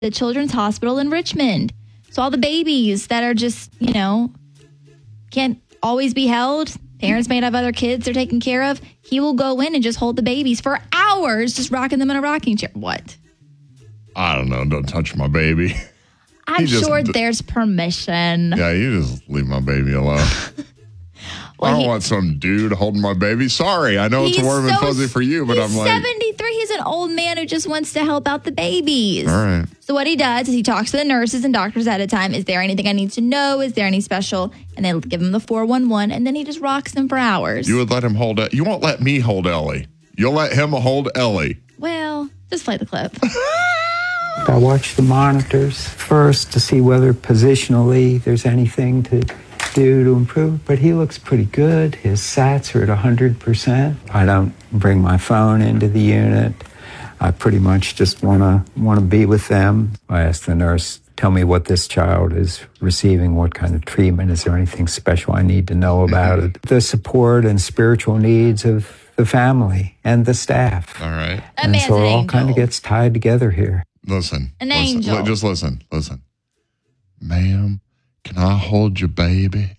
the Children's Hospital in Richmond. So all the babies that are just, can't always be held, parents may have other kids they're taking care of, he will go in and just hold the babies for hours, just rocking them in a rocking chair. What? I don't know. Don't touch my baby. I'm sure there's permission. Yeah, you just leave my baby alone. I don't want some dude holding my baby. Sorry, I know it's warm and fuzzy for you, but I'm like... 73. He's an old man who just wants to help out the babies. All right. So what he does is he talks to the nurses and doctors ahead of time. Is there anything I need to know? Is there any special? And they give him the 411, and then he just rocks them for hours. You would let him hold it. You won't let me hold Ellie. You'll let him hold Ellie. Well, just play the clip. I watch the monitors first to see whether positionally there's anything to do to improve, but he looks pretty good. His SATs are at 100%. I don't bring my phone into the unit. I pretty much just want to be with them. I ask the nurse, tell me what this child is receiving, what kind of treatment, is there anything special I need to know about it? The support and spiritual needs of the family and the staff. All right. And so it all kind of gets tied together here. Listen. Angel. Just listen. Ma'am, can I hold your baby?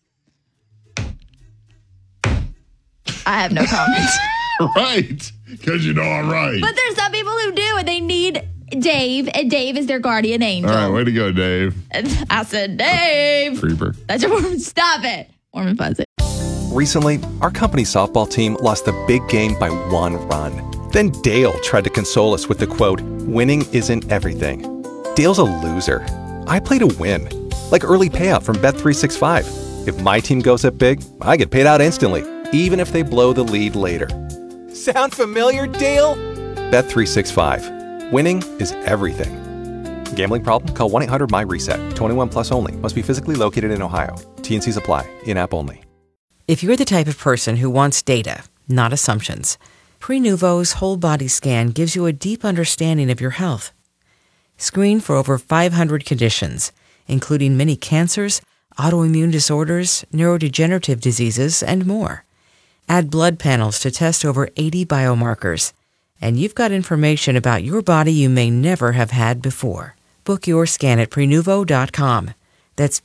I have no comments. Right. Because I'm right. But there's some people who do, and they need Dave, and Dave is their guardian angel. All right, way to go, Dave. I said, Dave. Creeper. That's your stop it. Warm and fuzzy. Recently, our company softball team lost the big game by 1 run. Then Dale tried to console us with the quote, "Winning isn't everything." Dale's a loser. I play to win. Like early payout from Bet365. If my team goes up big, I get paid out instantly, even if they blow the lead later. Sound familiar, Dale? Bet365. Winning is everything. Gambling problem? Call 1-800-MY-RESET. 21 plus only. Must be physically located in Ohio. T&Cs apply. In-app only. If you're the type of person who wants data, not assumptions, Prenuvo's whole body scan gives you a deep understanding of your health. Screen for over 500 conditions, including many cancers, autoimmune disorders, neurodegenerative diseases, and more. Add blood panels to test over 80 biomarkers, and you've got information about your body you may never have had before. Book your scan at Prenuvo.com. That's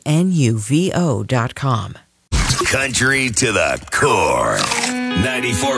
Prenuvo.com. Country to the core. 94.